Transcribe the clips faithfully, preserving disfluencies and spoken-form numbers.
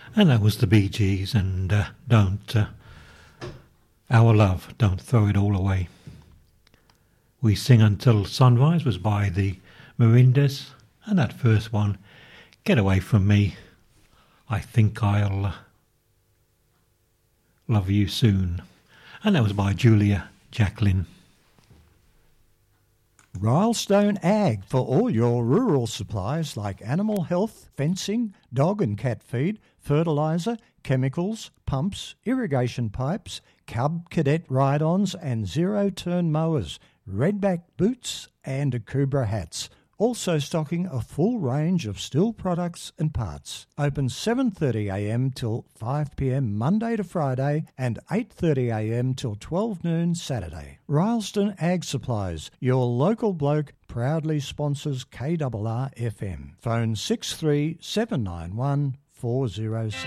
And that was the Bee Gees, and uh, don't, uh, Our Love, Don't Throw It All Away. We Sing Until Sunrise was by the Merindas, and that first one, Get Away From Me, I Think I'll uh, Love You Soon. And that was by Julia Jacqueline. Rylestone Ag for all your rural supplies like animal health, fencing, dog and cat feed, fertiliser, chemicals, pumps, irrigation pipes, Cub Cadet ride-ons and zero-turn mowers, redback boots and Akubra hats. Also stocking a full range of Stihl products and parts. Open seven thirty a m till five p m Monday to Friday and eight thirty a m till twelve noon Saturday. Rylestone Ag Supplies, your local bloke, proudly sponsors K R R F M. Phone six three seven nine one four zero six.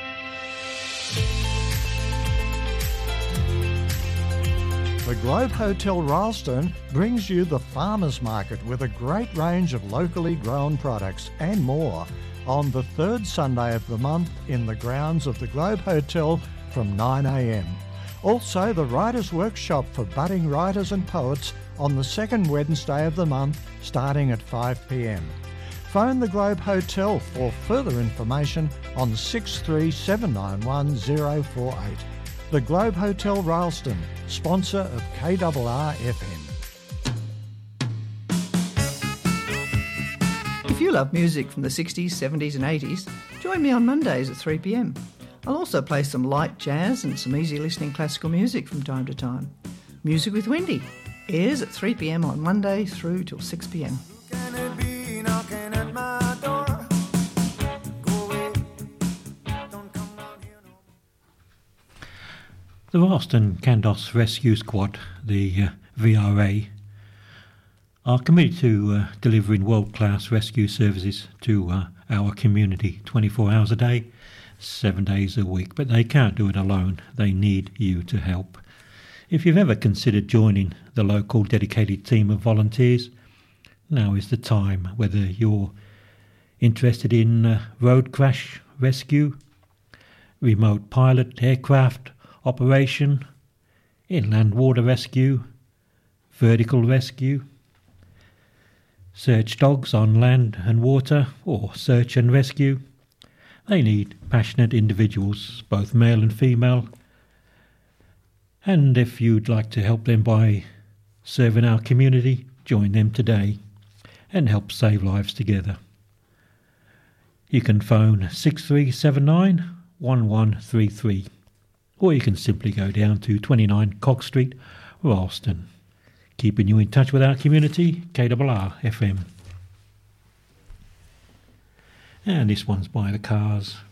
The Globe Hotel Rylestone brings you the Farmers Market with a great range of locally grown products and more on the third Sunday of the month in the grounds of the Globe Hotel from nine a m. Also the Writers' Workshop for budding writers and poets on the second Wednesday of the month starting at five p m. Phone the Globe Hotel for further information on six three seven nine one zero four eight. The Globe Hotel Rylestone, sponsor of K R R F M. If you love music from the sixties, seventies and eighties, join me on Mondays at three p m. I'll also play some light jazz and some easy listening classical music from time to time. Music with Wendy airs at three p m on Monday through till six p m. The Rylestone Candos Rescue Squad, the uh, V R A, are committed to uh, delivering world-class rescue services to uh, our community twenty-four hours a day, seven days a week. But they can't do it alone. They need you to help. If you've ever considered joining the local dedicated team of volunteers, now is the time. Whether you're interested in uh, road crash rescue, remote pilot aircraft operation, inland water rescue, vertical rescue, search dogs on land and water, or search and rescue, they need passionate individuals, both male and female. And if you'd like to help them by serving our community, join them today and help save lives together. You can phone six three seven nine one one three three. Or you can simply go down to twenty-nine Cog Street, Rylestone. Keeping you in touch with our community, K R R F M. And this one's by The Cars.